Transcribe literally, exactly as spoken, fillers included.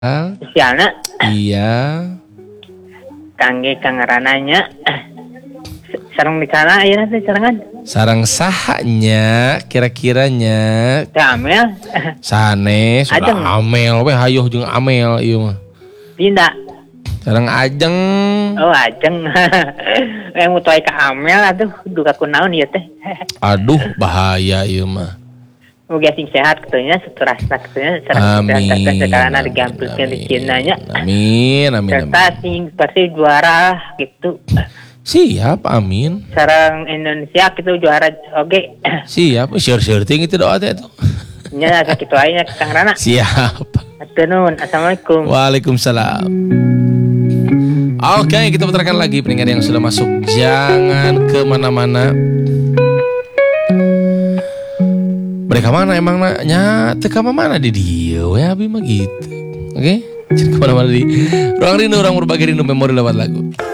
Siana. Iya. Kangge kang rananya. Sareng dikana ayeuna teh sarangan. Sareng sahanya kira-kiranya Teh Amel. Sanes sudah Amel we hayuh jeung Amel ieu mah. Dinda. Sareng Ajeng. Oh Ajeng. Eh mutoy ka Amel atuh duka kunaon ieu teh. Aduh bahaya ieu mah. Muga sing sehat katanya seterusna katanya sareng sehat sekarana digampilkeun di Cinanya. Amin amin amin. Serta sing pasti juara gitu. Siap amin. Sareng Indonesia gitu juara oge. Siap seur-seur ting itu doa teh tuh. Nya sakitu aya Kang Rana. Siap. Hatur nuhun. Assalamualaikum. Waalaikumsalam. Oke, kita putarkan lagi pendengar yang sudah masuk. Jangan kemana-mana. Mereka mana emang nanya teka mana di dia ya abi mah gitu. Oke, jangan kemana-mana di ruang rindu, orang berbagi rindu memori lewat lagu.